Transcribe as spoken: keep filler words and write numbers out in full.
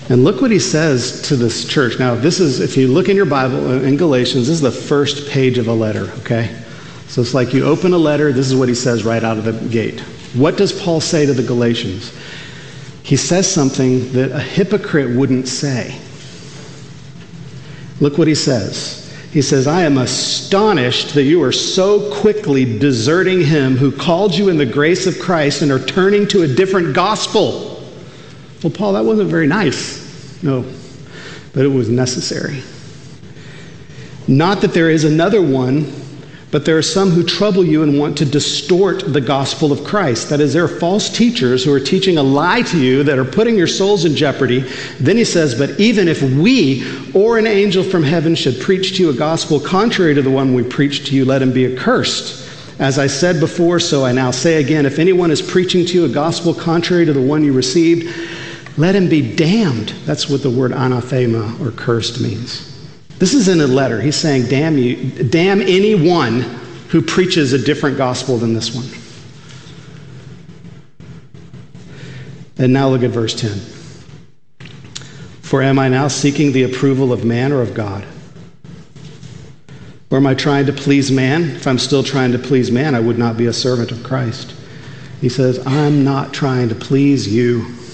And look what he says to this church. Now, this is, if you look in your Bible, in Galatians, this is the first page of a letter, okay? So it's like you open a letter, this is what he says right out of the gate. What does Paul say to the Galatians? He says something that a hypocrite wouldn't say. Look what he says. He says, I am astonished that you are so quickly deserting him who called you in the grace of Christ and are turning to a different gospel. Well, Paul, that wasn't very nice. No, but it was necessary. Not that there is another one, but there are some who trouble you and want to distort the gospel of Christ. That is, there are false teachers who are teaching a lie to you that are putting your souls in jeopardy. Then he says, but even if we or an angel from heaven should preach to you a gospel contrary to the one we preach to you, let him be accursed. As I said before, so I now say again, if anyone is preaching to you a gospel contrary to the one you received, let him be damned. That's what the word anathema or cursed means. This is in a letter. He's saying, damn you, damn anyone who preaches a different gospel than this one. And now look at verse ten. For am I now seeking the approval of man or of God? Or am I trying to please man? If I'm still trying to please man, I would not be a servant of Christ. He says, I'm not trying to please you.